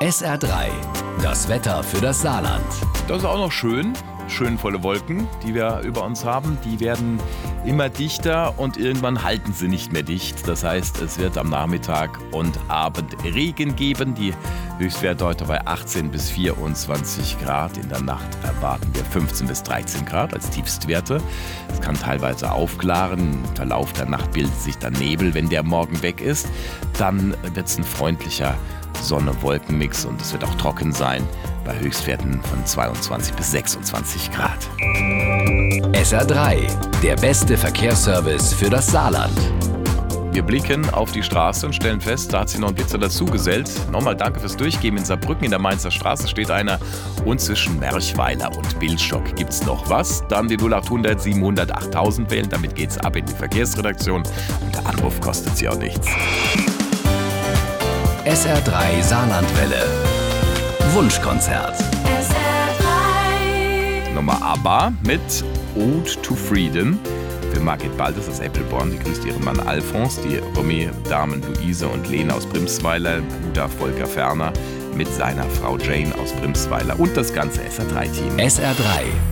SR3, das Wetter für das Saarland. Das ist auch noch schön. Schönvolle Wolken, die wir über uns haben, die werden immer dichter und irgendwann halten sie nicht mehr dicht. Das heißt, es wird am Nachmittag und Abend Regen geben. Die Höchstwerte heute bei 18 bis 24 Grad. In der Nacht erwarten wir 15 bis 13 Grad als Tiefstwerte. Es kann teilweise aufklaren. Im Verlauf der Nacht bildet sich dann Nebel, wenn der morgen weg ist. Dann wird es ein freundlicher Sonne-Wolken-Mix und es wird auch trocken sein bei Höchstwerten von 22 bis 26 Grad. SR3, der beste Verkehrsservice für das Saarland. Wir blicken auf die Straße und stellen fest, da hat sich noch ein Blitzer dazugesellt. Nochmal danke fürs Durchgehen. In Saarbrücken in der Mainzer Straße steht einer und zwischen Merchweiler und Bilstock gibt's noch was. Dann die 0800 700 8000 wählen, damit geht's ab in die Verkehrsredaktion und der Anruf kostet Sie auch nichts. SR3 Saarlandwelle. Wunschkonzert. Nummer ABBA mit Ode to Freedom. Für Margit Baltes aus Eppelborn, die grüßt ihren Mann Alfons, die Romy-Damen Luise und Lena aus Brimsweiler, Bruder Volker Ferner mit seiner Frau Jane aus Brimsweiler und das ganze SR3-Team. SR3,